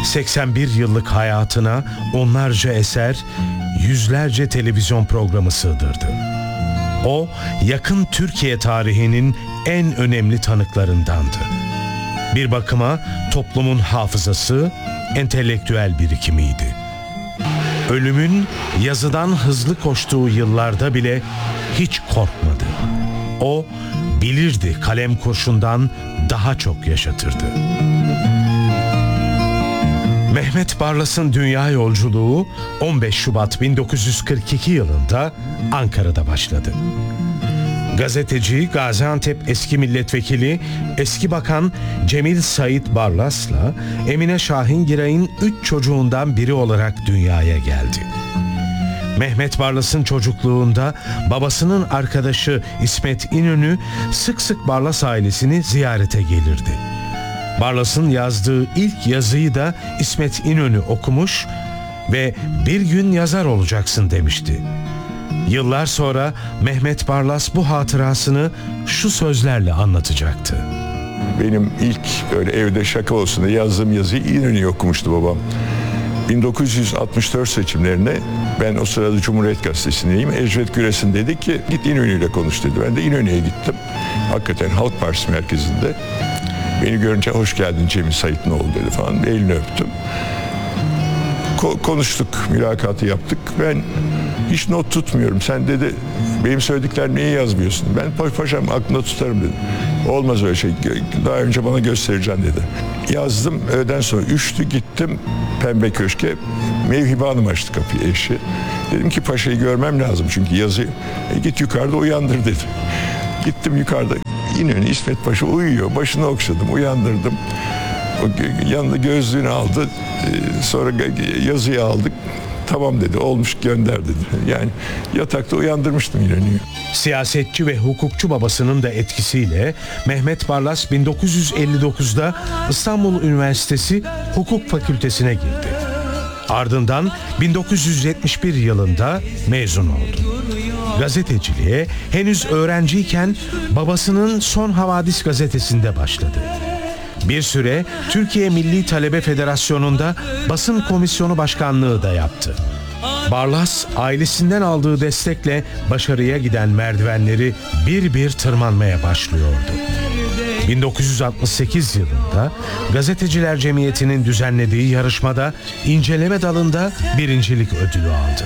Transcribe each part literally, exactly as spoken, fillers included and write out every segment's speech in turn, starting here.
seksen bir yıllık hayatına onlarca eser, yüzlerce televizyon programı sığdırdı. O, yakın Türkiye tarihinin en önemli tanıklarındandı. Bir bakıma toplumun hafızası, entelektüel birikimiydi. Ölümün yazıdan hızlı koştuğu yıllarda bile hiç korkmadı. O, bilirdi kalem kurşundan daha çok yaşatırdı. Mehmet Barlas'ın dünya yolculuğu on beş Şubat bin dokuz yüz kırk iki yılında Ankara'da başladı. Gazeteci, Gaziantep eski milletvekili, eski bakan Cemil Sait Barlas'la Emine Şahingiray'ın üç çocuğundan biri olarak dünyaya geldi. Mehmet Barlas'ın çocukluğunda babasının arkadaşı İsmet İnönü sık sık Barlas ailesini ziyarete gelirdi. Barlas'ın yazdığı ilk yazıyı da İsmet İnönü okumuş ve "Bir gün yazar olacaksın" demişti. Yıllar sonra Mehmet Barlas bu hatırasını şu sözlerle anlatacaktı. Benim ilk böyle evde şaka olsun diye yazdığım yazıyı İnönü'ye okumuştu babam. bin dokuz yüz altmış dört seçimlerine ben o sırada Cumhuriyet Gazetesi'ndeyim. Ecevit Güresin dedi ki git İnönü'yle konuş dedi. Ben de İnönü'ye gittim. Hakikaten Halk Partisi merkezinde. Beni görünce hoş geldin Cemil Sait'in oğlu dedi falan. Elini öptüm. Ko- konuştuk, mülakatı yaptık. Ben hiç not tutmuyorum. Sen dedi benim söylediklerimi niye yazmıyorsun? Ben paşam aklımda tutarım dedim. Olmaz öyle şey. Daha önce bana göstereceksin dedi. Yazdım. Öğleden sonra üçtü gittim Pembe Köşk'e. Mevhibe Hanım açtı kapıyı, eşi. Dedim ki paşayı görmem lazım çünkü yazı. E, git yukarıda uyandır dedi. Gittim yukarıda. İnönü İsmet Paşa uyuyor. Başını okşadım, uyandırdım. O yanında gözlüğünü aldı. Sonra yazıyı aldık. Tamam dedi, olmuş gönder dedi. Yani yatakta uyandırmıştım İnönü'yü. Siyasetçi ve hukukçu babasının da etkisiyle Mehmet Barlas bin dokuz yüz elli dokuzda İstanbul Üniversitesi Hukuk Fakültesine girdi. Ardından bin dokuz yüz yetmiş bir yılında mezun oldu. Gazeteciliğe henüz öğrenciyken babasının Son Havadis gazetesinde başladı. Bir süre Türkiye Milli Talebe Federasyonu'nda basın komisyonu başkanlığı da yaptı. Barlas ailesinden aldığı destekle başarıya giden merdivenleri bir bir tırmanmaya başlıyordu. bin dokuz yüz altmış sekiz yılında Gazeteciler Cemiyeti'nin düzenlediği yarışmada inceleme dalında birincilik ödülü aldı.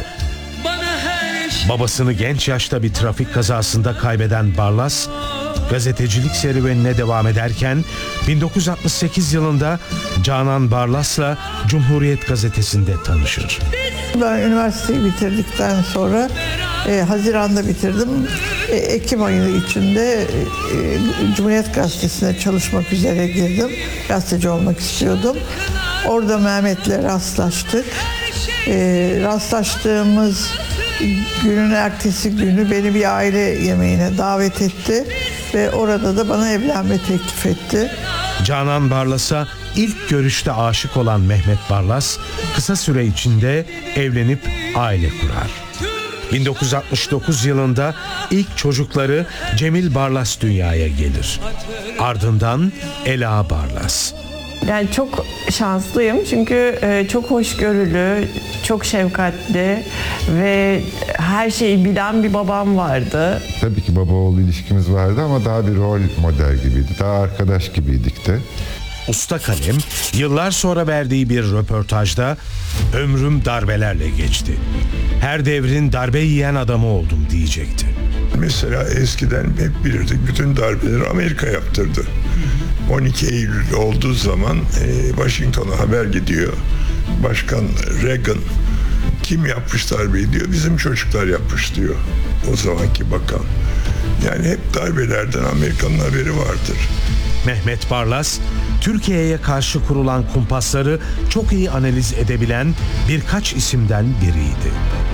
Babasını genç yaşta bir trafik kazasında kaybeden Barlas, gazetecilik serüvenine devam ederken bin dokuz yüz altmış sekiz yılında Canan Barlas'la Cumhuriyet Gazetesi'nde tanışır. Ben üniversiteyi bitirdikten sonra e, Haziran'da bitirdim. E, Ekim ayı içinde e, Cumhuriyet Gazetesi'ne çalışmak üzere girdim. Gazeteci olmak istiyordum. Orada Mehmet'le rastlaştık. E, rastlaştığımız günün ertesi günü beni bir aile yemeğine davet etti ve orada da bana evlenme teklif etti. Canan Barlas'a ilk görüşte aşık olan Mehmet Barlas kısa süre içinde evlenip aile kurar. bin dokuz yüz altmış dokuz yılında ilk çocukları Cemil Barlas dünyaya gelir. Ardından Ela Barlas. Yani çok şanslıyım çünkü çok hoşgörülü, çok şefkatli ve her şeyi bilen bir babam vardı. Tabii ki baba oğul ilişkimiz vardı ama daha bir rol model gibiydi. Daha arkadaş gibiydik de. Usta kalem yıllar sonra verdiği bir röportajda "Ömrüm darbelerle geçti. Her devrin darbe yiyen adamı oldum" diyecekti. Mesela eskiden hep bilirdik bütün darbeleri Amerika yaptırdı. on iki Eylül olduğu zaman e, Washington'a haber gidiyor. Başkan Reagan kim yapmış darbeyi diyor. Bizim çocuklar yapmış diyor o zamanki bakan. Yani hep darbelerden Amerika'nın haberi vardır. Mehmet Barlas, Türkiye'ye karşı kurulan kumpasları çok iyi analiz edebilen birkaç isimden biriydi.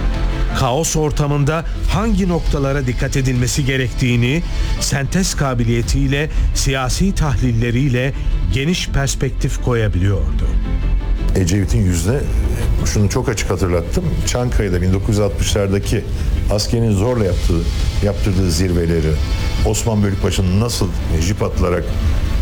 Kaos ortamında hangi noktalara dikkat edilmesi gerektiğini sentez kabiliyetiyle, siyasi tahlilleriyle geniş perspektif koyabiliyordu. Ecevit'in yüzüne şunu çok açık hatırlattım. Çankaya'da bin dokuz yüz altmışlardaki askerin zorla yaptığı, yaptırdığı zirveleri, Osman Bölükbaşı'nın nasıl jip atılarak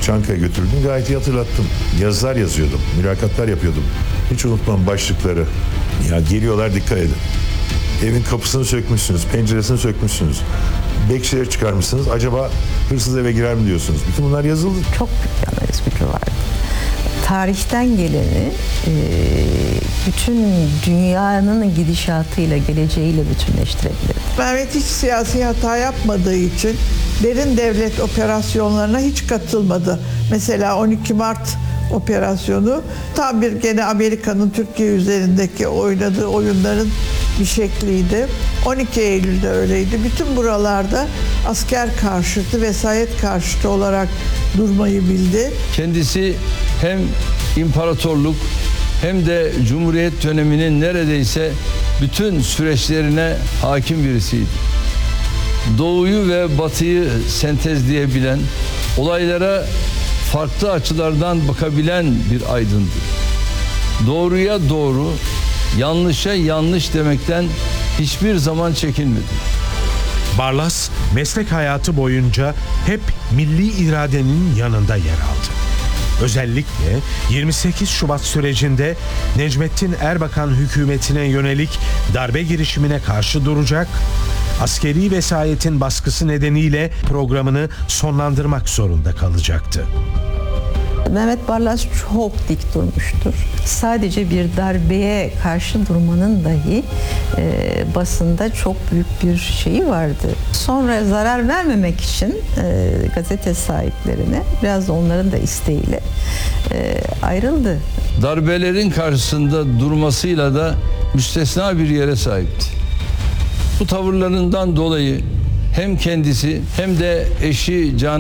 Çankaya götürdüm. Gayet iyi hatırlattım. Yazılar yazıyordum. Mülakatlar yapıyordum. Hiç unutmam başlıkları. Ya geliyorlar, dikkat edin. Evin kapısını sökmüşsünüz, penceresini sökmüşsünüz. Bekçileri çıkarmışsınız. Acaba hırsız eve girer mi diyorsunuz. Bütün bunlar yazıldı. Çok büyük analiz gücü vardı. Tarihten geleni e, bütün dünyanın gidişatıyla, geleceğiyle bütünleştirebilirdi. Mehmet hiç siyasi hata yapmadığı için derin devlet operasyonlarına hiç katılmadı. Mesela on iki Mart operasyonu tam bir gene Amerika'nın Türkiye üzerindeki oynadığı oyunların bir şekliydi. on iki Eylül'de öyleydi. Bütün buralarda asker karşıtı, vesayet karşıtı olarak durmayı bildi. Kendisi hem imparatorluk hem de Cumhuriyet döneminin neredeyse bütün süreçlerine hakim birisiydi. Doğuyu ve batıyı sentezleyebilen, olaylara farklı açılardan bakabilen bir aydındı. Doğruya doğru, yanlışa yanlış demekten hiçbir zaman çekinmedi. Barlas meslek hayatı boyunca hep milli iradenin yanında yer aldı. Özellikle yirmi sekiz Şubat sürecinde Necmettin Erbakan hükümetine yönelik darbe girişimine karşı duracak, askeri vesayetin baskısı nedeniyle programını sonlandırmak zorunda kalacaktı. Mehmet Barlas çok dik durmuştur. Sadece bir darbeye karşı durmanın dahi e, basında çok büyük bir şeyi vardı. Sonra zarar vermemek için e, gazete sahiplerine, biraz da onların da isteğiyle e, ayrıldı. Darbelerin karşısında durmasıyla da müstesna bir yere sahipti. Bu tavırlarından dolayı hem kendisi hem de eşi Canan